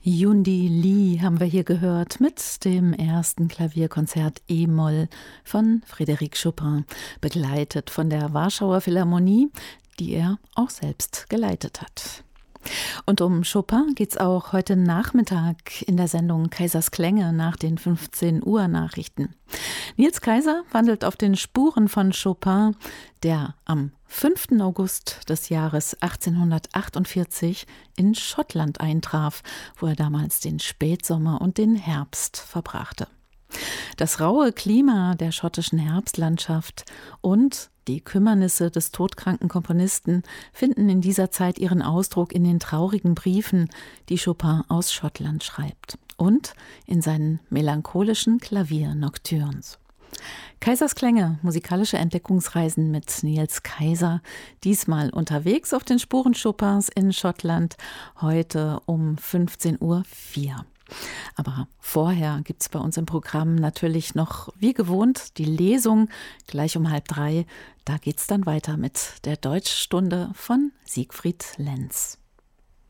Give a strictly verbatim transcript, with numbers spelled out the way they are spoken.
Yundi Lee haben wir hier gehört mit dem ersten Klavierkonzert E-Moll von Frédéric Chopin, begleitet von der Warschauer Philharmonie, die er auch selbst geleitet hat. Und um Chopin geht's auch heute Nachmittag in der Sendung Kaisers Klänge nach den fünfzehn Uhr Nachrichten. Nils Kaiser wandelt auf den Spuren von Chopin, der am fünften August des Jahres achtzehnhundertachtundvierzig in Schottland eintraf, wo er damals den Spätsommer und den Herbst verbrachte. Das raue Klima der schottischen Herbstlandschaft und die Kümmernisse des todkranken Komponisten finden in dieser Zeit ihren Ausdruck in den traurigen Briefen, die Chopin aus Schottland schreibt, und in seinen melancholischen Klavier-Nocturnes. Kaisers Klänge, musikalische Entdeckungsreisen mit Nils Kaiser, diesmal unterwegs auf den Spuren Chopins in Schottland, heute um fünfzehn Uhr vier. Aber vorher gibt es bei uns im Programm natürlich noch, wie gewohnt, die Lesung, gleich um halb drei. Da geht es dann weiter mit der Deutschstunde von Siegfried Lenz.